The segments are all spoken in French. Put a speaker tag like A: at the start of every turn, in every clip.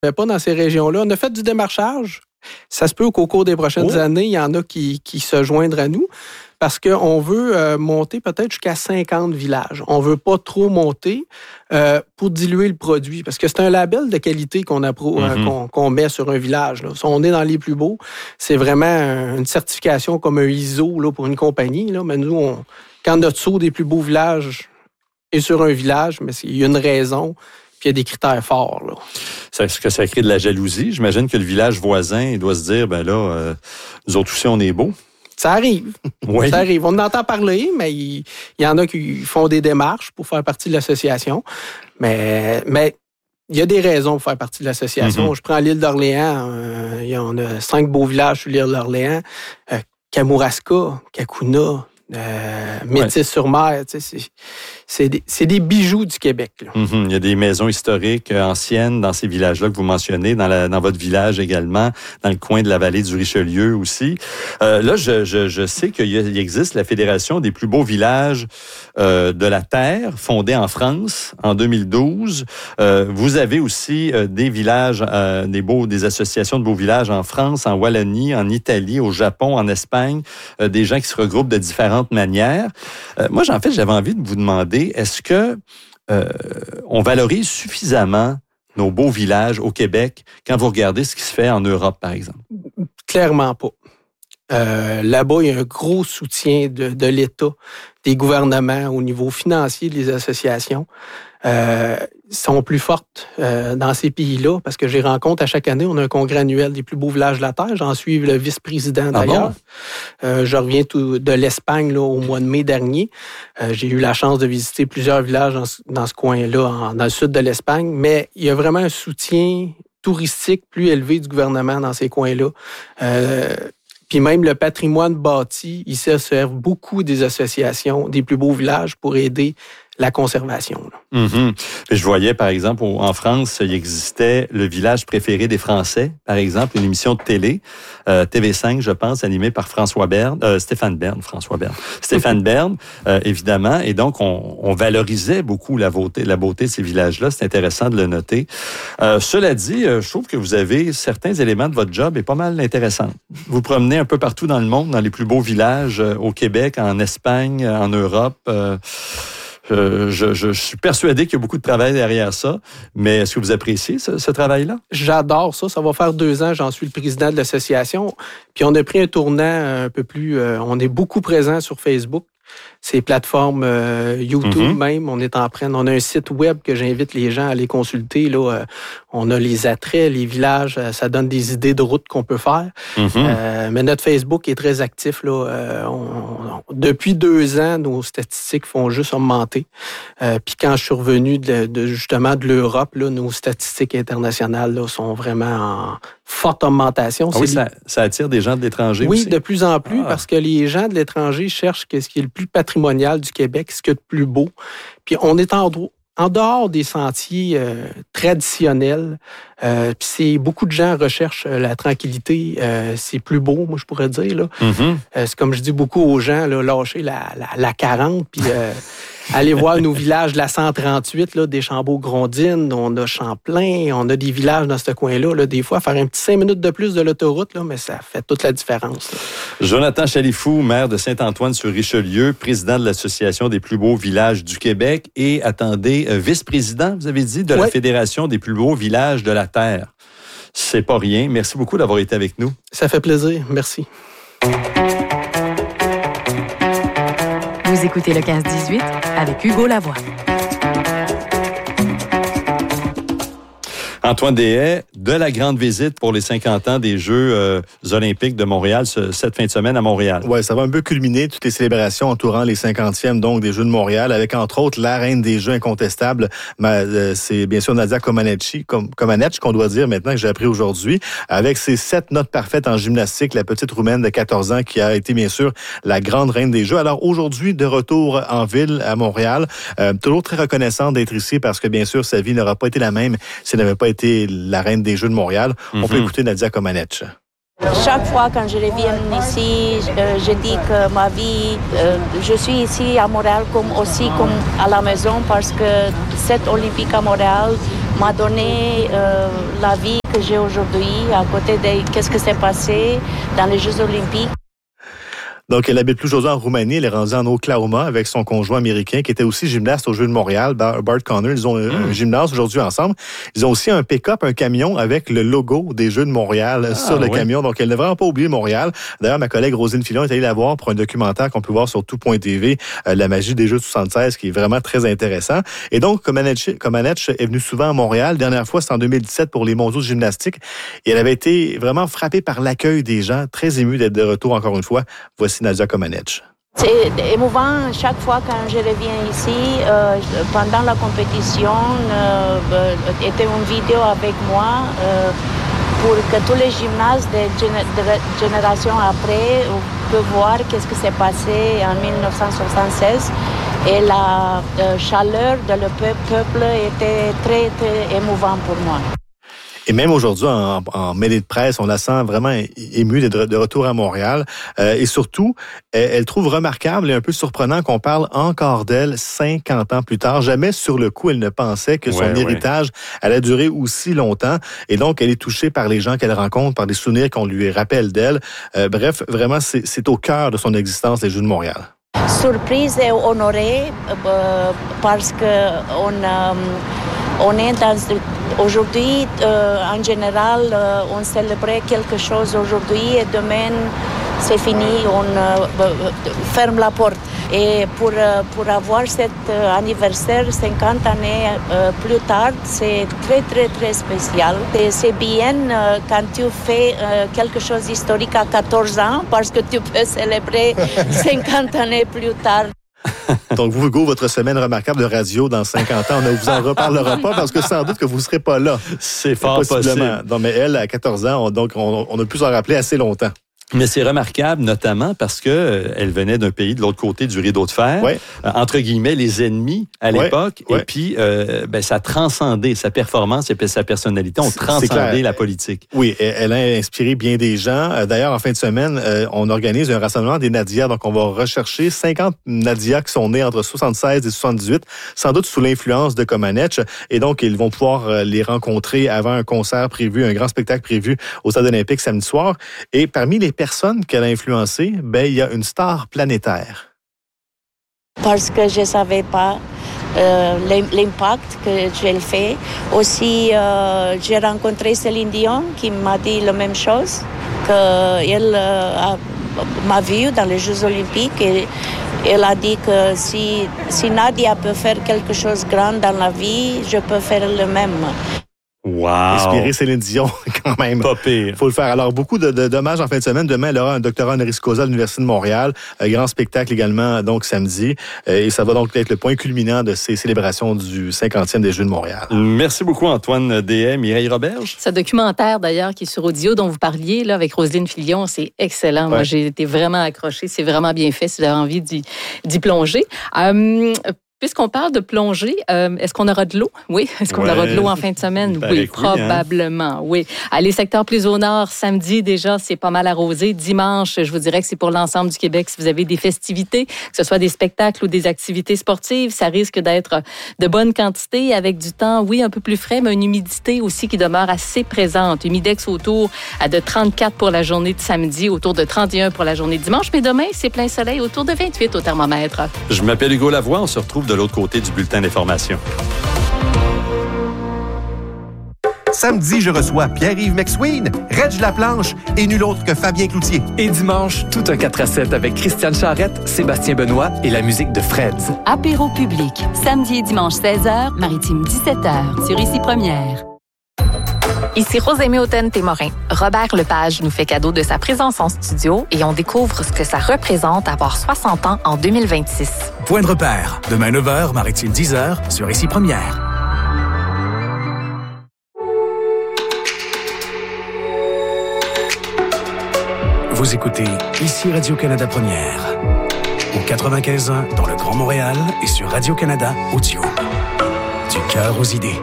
A: pas dans ces régions-là. On a fait du démarchage. Ça se peut qu'au cours des prochaines années, il y en a qui se joindront à nous parce qu'on veut monter peut-être jusqu'à 50 villages. On ne veut pas trop monter pour diluer le produit parce que c'est un label de qualité qu'on met sur un village. Là. Si on est dans les plus beaux, c'est vraiment une certification comme un ISO là, pour une compagnie. Là. Mais nous, quand notre saut des plus beaux villages est sur un village, mais il y a une raison. Puis il y a des critères forts. Là.
B: Est-ce que ça crée de la jalousie? J'imagine que le village voisin, il doit se dire, nous autres aussi, on est beaux.
A: Ça arrive.
B: Oui.
A: Ça arrive. On en entend parler, mais il y en a qui font des démarches pour faire partie de l'association. Mais il y a des raisons pour faire partie de l'association. Je prends l'île d'Orléans. On a 5 beaux villages sur l'île d'Orléans. Kamouraska, Kakuna, Métis-sur-Mer, c'est des bijoux du Québec. Là.
B: Il y a des maisons historiques anciennes dans ces villages-là que vous mentionnez, dans votre village également, dans le coin de la vallée du Richelieu aussi. Là, je sais qu'il existe la Fédération des plus beaux villages de la Terre, fondée en France en 2012. Vous avez aussi des villages, des associations de beaux villages en France, en Wallonie, en Italie, au Japon, en Espagne, des gens qui se regroupent de différentes manières. Moi, j'avais envie de vous demander, est-ce que on valorise suffisamment nos beaux villages au Québec quand vous regardez ce qui se fait en Europe, par exemple? Clairement
A: pas. Là-bas, il y a un gros soutien de l'État, des gouvernements au niveau financier des associations. Sont plus fortes dans ces pays-là parce que j'ai rencontre à chaque année. On a un congrès annuel des plus beaux villages de la Terre. J'en suis le vice-président d'ailleurs. Bon? Je reviens de l'Espagne là, au mois de mai dernier. J'ai eu la chance de visiter plusieurs villages dans ce coin-là, dans le sud de l'Espagne. Mais il y a vraiment un soutien touristique plus élevé du gouvernement dans ces coins-là. Puis même le patrimoine bâti, il se sert beaucoup des associations des plus beaux villages pour aider la conservation.
B: Je voyais, par exemple, en France, il existait le village préféré des Français, par exemple, une émission de télé, TV5, je pense, animée par Stéphane Bern, évidemment. Et donc, on valorisait beaucoup la beauté de ces villages-là. C'est intéressant de le noter. Cela dit, je trouve que vous avez certains éléments de votre job et pas mal intéressants. Vous promenez un peu partout dans le monde, dans les plus beaux villages, au Québec, en Espagne, en Europe. Je suis persuadé qu'il y a beaucoup de travail derrière ça, mais est-ce que vous appréciez ce travail-là?
A: J'adore ça. Ça va faire 2 ans, j'en suis le président de l'association. Puis on a pris un tournant un peu plus... on est beaucoup présent sur Facebook. Ces plateformes YouTube même, on est en train... On a un site web que j'invite les gens à aller consulter. Là, on a les attraits, les villages, ça donne des idées de routes qu'on peut faire. Mais notre Facebook est très actif. Là. Depuis 2 ans, nos statistiques font juste augmenter. Puis quand je suis revenu justement de l'Europe, là, nos statistiques internationales là, sont vraiment en forte augmentation.
B: Ah oui, ça attire des gens de l'étranger aussi?
A: Oui, de plus en plus, parce que les gens de l'étranger cherchent ce qui est le plus patrimonial du Québec, ce qu'il y a de plus beau. Puis on est en dehors des sentiers traditionnels. Puis beaucoup de gens recherchent la tranquillité. C'est plus beau, moi, je pourrais dire. Là. C'est comme je dis beaucoup aux gens, là, lâcher la 40, puis aller voir nos villages de la 138, là, Deschambault-Grondines, on a Champlain, on a des villages dans ce coin-là. Là, des fois, faire un petit 5 minutes de plus de l'autoroute, là, mais ça fait toute la différence. Là.
B: Jonathan Chalifou, maire de Saint-Antoine-sur-Richelieu, président de l'Association des plus beaux villages du Québec et, attendez, vice-président, vous avez dit, de la Fédération des plus beaux villages de la Terre. C'est pas rien. Merci beaucoup d'avoir été avec nous.
A: Ça fait plaisir. Merci.
C: Vous écoutez le 15-18 avec Hugo Lavoie.
B: Antoine Deshaies, de la grande visite pour les 50 ans des Jeux olympiques de Montréal cette fin de semaine à Montréal.
D: Oui, ça va un peu culminer toutes les célébrations entourant les 50e donc des Jeux de Montréal, avec entre autres la reine des Jeux incontestable. C'est bien sûr Nadia Comaneci qu'on doit dire maintenant, que j'ai appris aujourd'hui, avec ses 7 notes parfaites en gymnastique, la petite Roumaine de 14 ans qui a été bien sûr la grande reine des Jeux. Alors aujourd'hui, de retour en ville à Montréal, toujours très reconnaissante d'être ici parce que bien sûr, sa vie n'aura pas été la même si elle n'avait pas été la reine des Jeux de Montréal. On peut écouter Nadia Comaneci.
E: Chaque fois quand je reviens ici, je dis que ma vie, je suis ici à Montréal comme à la maison parce que cette Olympique à Montréal m'a donné la vie que j'ai aujourd'hui, à côté de qu'est-ce qui s'est passé dans les Jeux olympiques.
D: Donc, elle habite plus aujourd'hui en Roumanie. Elle est rendue en Oklahoma avec son conjoint américain qui était aussi gymnaste aux Jeux de Montréal, Bart Connor. Ils ont un gymnase aujourd'hui ensemble. Ils ont aussi un pick-up, un camion avec le logo des Jeux de Montréal sur le camion. Donc, elle n'a vraiment pas oublié Montréal. D'ailleurs, ma collègue Roselyne Fillon est allée la voir pour un documentaire qu'on peut voir sur tout.tv, La magie des Jeux de 76, qui est vraiment très intéressant. Et donc, Komaneci est venue souvent à Montréal. Dernière fois, c'était en 2017 pour les mondiaux de gymnastique. Et elle avait été vraiment frappée par l'accueil des gens, très émue d'être de retour encore une fois. Voici Nadia Komaneci.
E: C'est émouvant chaque fois quand je reviens ici. Pendant la compétition, était une vidéo avec moi pour que tous les gymnastes de génération après peuvent voir qu'est-ce qui s'est passé en 1976. Et la chaleur de le peuple était très, très émouvant pour moi.
D: Et même aujourd'hui, en mêlée de presse, on la sent vraiment émue d'être de retour à Montréal. Et surtout, elle trouve remarquable et un peu surprenant qu'on parle encore d'elle 50 ans plus tard. Jamais sur le coup, elle ne pensait que son héritage allait durer aussi longtemps. Et donc, elle est touchée par les gens qu'elle rencontre, par des souvenirs qu'on lui rappelle d'elle. Bref, vraiment, c'est au cœur de son existence, les Jeux de Montréal.
E: Surprise et honorée parce que on est dans... Aujourd'hui, en général, on célébrait quelque chose aujourd'hui et demain, c'est fini, on ferme la porte. Et pour avoir cet anniversaire 50 années plus tard, c'est très, très, très spécial. Et c'est bien quand tu fais quelque chose d'historique à 14 ans parce que tu peux célébrer 50 années plus tard.
D: Donc, vous, Hugo, votre semaine remarquable de radio dans 50 ans, on ne vous en reparlera pas parce que sans doute que vous ne serez pas là.
B: C'est fort possible.
D: Non, mais elle, à 14 ans, on a pu s'en rappeler assez longtemps.
B: Mais c'est remarquable, notamment parce que elle venait d'un pays de l'autre côté du rideau de fer, entre guillemets, les ennemis à l'époque, et puis ça a transcendé sa performance et sa personnalité, ont transcendé la politique.
D: Oui, elle a inspiré bien des gens. D'ailleurs, en fin de semaine, on organise un rassemblement des Nadia, donc on va rechercher 50 Nadia qui sont nés entre 76 et 78, sans doute sous l'influence de Komaneci, et donc ils vont pouvoir les rencontrer avant un concert prévu, un grand spectacle prévu au Stade olympique samedi soir. Et parmi les personnes qu'elle a influencées, il y a une star planétaire.
E: Parce que je ne savais pas l'impact que j'ai fait. Aussi, j'ai rencontré Céline Dion qui m'a dit la même chose, qu'elle m'a vue dans les Jeux olympiques et elle a dit que si Nadia peut faire quelque chose de grand dans la vie, je peux faire le même.
B: Wow!
D: Inspiré Céline Dion, quand même.
B: Pas pire.
D: Faut le faire. Alors, beaucoup de dommages en fin de semaine. Demain, elle aura un doctorat honoris causa à l'Université de Montréal. Grand spectacle également, donc, samedi. Et ça va donc être le point culminant de ces célébrations du 50e des Jeux de Montréal.
B: Merci beaucoup, Antoine Deshaies. Mireille Roberge?
C: Ce documentaire, d'ailleurs, qui est sur audio, dont vous parliez, là, avec Roselyne Fillon, c'est excellent. Moi, j'ai été vraiment accrochée. C'est vraiment bien fait, si vous avez envie d'y plonger. Puisqu'on parle de plongée, est-ce qu'on aura de l'eau? Oui. Est-ce qu'on aura de l'eau en fin de semaine? Oui, probablement. Oui. Les secteurs plus au nord, samedi déjà, c'est pas mal arrosé. Dimanche, je vous dirais que c'est pour l'ensemble du Québec. Si vous avez des festivités, que ce soit des spectacles ou des activités sportives, ça risque d'être de bonne quantité avec du temps, un peu plus frais, mais une humidité aussi qui demeure assez présente. Humidex autour de 34 pour la journée de samedi, autour de 31 pour la journée de dimanche. Mais demain, c'est plein soleil, autour de 28 au thermomètre.
B: Je m'appelle Hugo Lavoie. On se retrouve de l'autre côté du bulletin d'information.
F: Samedi, je reçois Pierre-Yves McSween, Reg Laplanche et nul autre que Fabien Cloutier.
G: Et dimanche, tout un 4-7 avec Christiane Charrette, Sébastien Benoît et la musique de Freds.
H: Apéro public, samedi et dimanche 16h, Maritime 17h, sur Ici Première.
I: Ici Rosémie Hautain-Témorin. Robert Lepage nous fait cadeau de sa présence en studio et on découvre ce que ça représente avoir 60 ans en 2026.
J: Point de repère. Demain 9h, Maritime 10h, sur Ici Première. Vous écoutez Ici Radio-Canada Première. Au 95.1 dans le Grand Montréal et sur Radio-Canada Audio. Du cœur aux idées.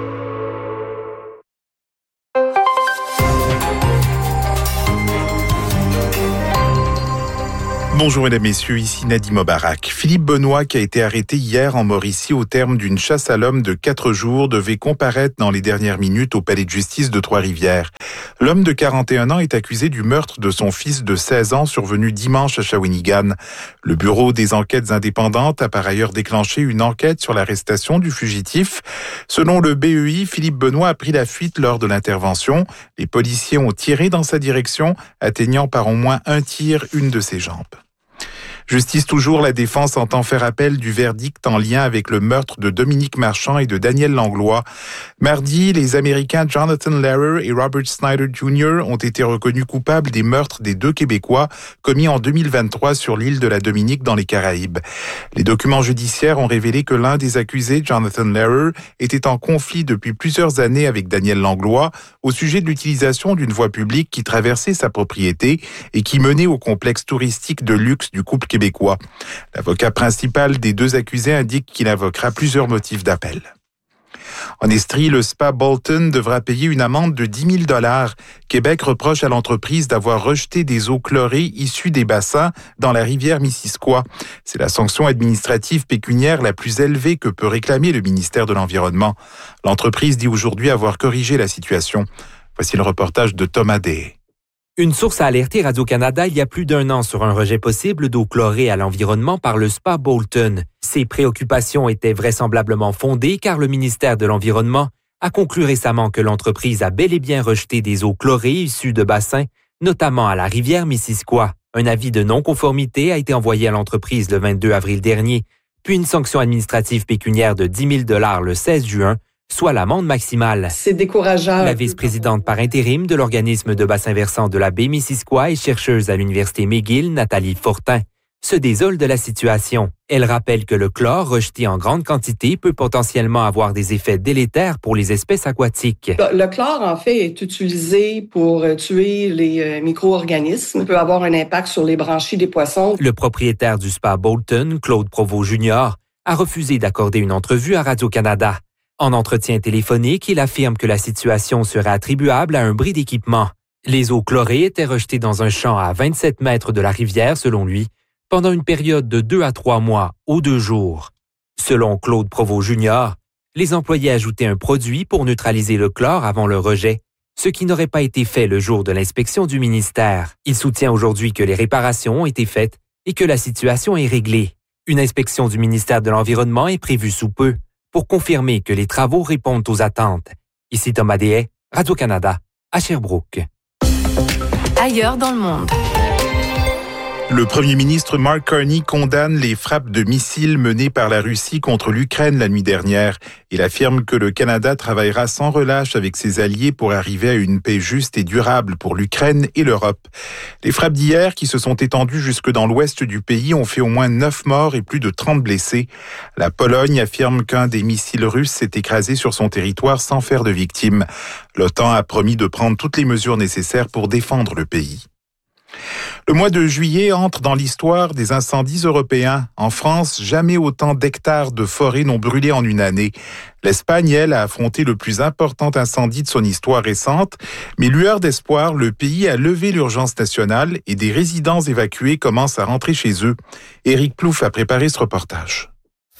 K: Bonjour mesdames, messieurs, ici Nadim Mobarak. Philippe Benoît, qui a été arrêté hier en Mauricie au terme d'une chasse à l'homme de 4 jours, devait comparaître dans les dernières minutes au palais de justice de Trois-Rivières. L'homme de 41 ans est accusé du meurtre de son fils de 16 ans survenu dimanche à Shawinigan. Le Bureau des enquêtes indépendantes a par ailleurs déclenché une enquête sur l'arrestation du fugitif. Selon le BEI, Philippe Benoît a pris la fuite lors de l'intervention. Les policiers ont tiré dans sa direction, atteignant par au moins un tir une de ses jambes. Justice toujours, la défense entend faire appel du verdict en lien avec le meurtre de Dominique Marchand et de Daniel Langlois. Mardi, les Américains Jonathan Lehrer et Robert Snyder Jr. ont été reconnus coupables des meurtres des 2 Québécois commis en 2023 sur l'île de la Dominique dans les Caraïbes. Les documents judiciaires ont révélé que l'un des accusés, Jonathan Lehrer, était en conflit depuis plusieurs années avec Daniel Langlois au sujet de l'utilisation d'une voie publique qui traversait sa propriété et qui menait au complexe touristique de luxe du couple québécois. L'avocat principal des 2 accusés indique qu'il invoquera plusieurs motifs d'appel. En Estrie, le spa Bolton devra payer une amende de 10 000 $. Québec reproche à l'entreprise d'avoir rejeté des eaux chlorées issues des bassins dans la rivière Missisquoi. C'est la sanction administrative pécuniaire la plus élevée que peut réclamer le ministère de l'Environnement. L'entreprise dit aujourd'hui avoir corrigé la situation. Voici le reportage de Thomas Day.
L: Une source a alerté Radio-Canada il y a plus d'1 an sur un rejet possible d'eau chlorée à l'environnement par le spa Bolton. Ces préoccupations étaient vraisemblablement fondées car le ministère de l'Environnement a conclu récemment que l'entreprise a bel et bien rejeté des eaux chlorées issues de bassins, notamment à la rivière Missisquoi. Un avis de non-conformité a été envoyé à l'entreprise le 22 avril dernier, puis une sanction administrative pécuniaire de 10 000 $ le 16 juin, soit l'amende maximale.
M: C'est décourageant.
L: La vice-présidente par intérim de l'organisme de bassin versant de la baie Missisquoi et chercheuse à l'Université McGill, Nathalie Fortin, se désole de la situation. Elle rappelle que le chlore rejeté en grande quantité peut potentiellement avoir des effets délétères pour les espèces aquatiques.
M: Le chlore, en fait, est utilisé pour tuer les micro-organismes. Il peut avoir un impact sur les branchies des poissons.
L: Le propriétaire du spa Bolton, Claude Provost Jr., a refusé d'accorder une entrevue à Radio-Canada. En entretien téléphonique, il affirme que la situation serait attribuable à un bris d'équipement. Les eaux chlorées étaient rejetées dans un champ à 27 mètres de la rivière, selon lui, pendant une période de 2 à 3 mois ou 2 jours. Selon Claude Provost Jr., les employés ajoutaient un produit pour neutraliser le chlore avant le rejet, ce qui n'aurait pas été fait le jour de l'inspection du ministère. Il soutient aujourd'hui que les réparations ont été faites et que la situation est réglée. Une inspection du ministère de l'Environnement est prévue sous peu pour confirmer que les travaux répondent aux attentes. Ici Thomas Dehaye, Radio-Canada, à Sherbrooke.
H: Ailleurs dans le monde.
K: Le premier ministre Mark Carney condamne les frappes de missiles menées par la Russie contre l'Ukraine la nuit dernière. Il affirme que le Canada travaillera sans relâche avec ses alliés pour arriver à une paix juste et durable pour l'Ukraine et l'Europe. Les frappes d'hier, qui se sont étendues jusque dans l'ouest du pays, ont fait au moins 9 morts et plus de 30 blessés. La Pologne affirme qu'un des missiles russes s'est écrasé sur son territoire sans faire de victimes. L'OTAN a promis de prendre toutes les mesures nécessaires pour défendre le pays. Le mois de juillet entre dans l'histoire des incendies européens. En France, jamais autant d'hectares de forêts n'ont brûlé en une année. L'Espagne, elle, a affronté le plus important incendie de son histoire récente. Mais lueur d'espoir, le pays a levé l'urgence nationale et des résidents évacués commencent à rentrer chez eux. Éric Plouffe a préparé ce reportage.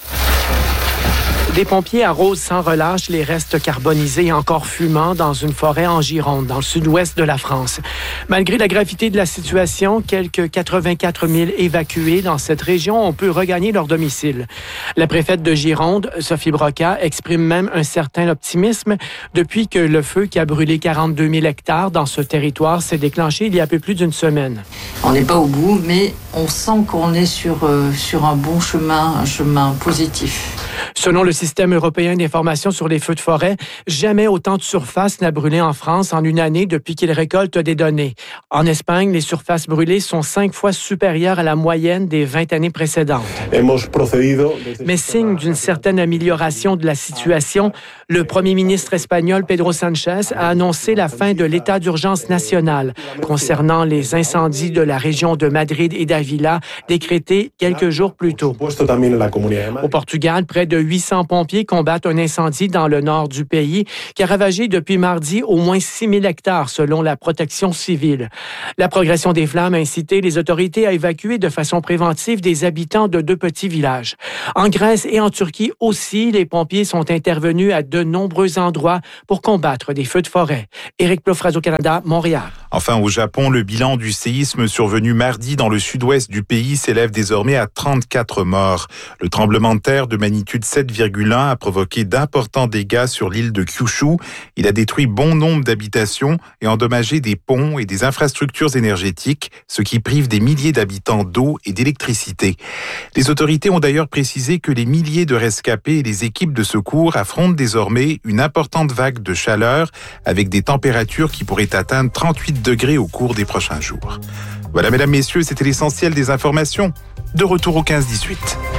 A: Des pompiers arrosent sans relâche les restes carbonisés et encore fumants dans une forêt en Gironde, dans le sud-ouest de la France. Malgré la gravité de la situation, quelques 84 000 évacués dans cette région ont pu regagner leur domicile. La préfète de Gironde, Sophie Broca, exprime même un certain optimisme depuis que le feu qui a brûlé 42 000 hectares dans ce territoire s'est déclenché il y a un peu plus d'une semaine.
N: On n'est pas au bout, mais on sent qu'on est sur un bon chemin, un chemin positif.
A: Selon le système européen d'information sur les feux de forêt, jamais autant de surface n'a brûlé en France en une année depuis qu'il récolte des données. En Espagne, les surfaces brûlées sont 5 fois supérieures à la moyenne des 20 années précédentes. Mais signe d'une certaine amélioration de la situation,
O: Le premier ministre espagnol Pedro Sánchez a annoncé la fin de l'état d'urgence national concernant les incendies de la région de Madrid et d'Ávila décrétés quelques jours plus tôt. Au Portugal, près de 800 pompiers combattent un incendie dans le nord du pays qui a ravagé depuis mardi au moins 6 000 hectares selon la protection civile. La progression des flammes a incité les autorités à évacuer de façon préventive des habitants de 2 petits villages. En Grèce et en Turquie aussi, les pompiers sont intervenus à de nombreux endroits pour combattre des feux de forêt. Éric Plouffe, Radio-Canada, Montréal.
K: Enfin, au Japon, le bilan du séisme survenu mardi dans le sud-ouest du pays s'élève désormais à 34 morts. Le tremblement de terre de magnitude 7,1 a provoqué d'importants dégâts sur l'île de Kyushu. Il a détruit bon nombre d'habitations et endommagé des ponts et des infrastructures énergétiques, ce qui prive des milliers d'habitants d'eau et d'électricité. Les autorités ont d'ailleurs précisé que les milliers de rescapés et les équipes de secours affrontent désormais une importante vague de chaleur avec des températures qui pourraient atteindre 38 degrés au cours des prochains jours. Voilà, mesdames, messieurs, c'était l'essentiel des informations. De retour au 15-18.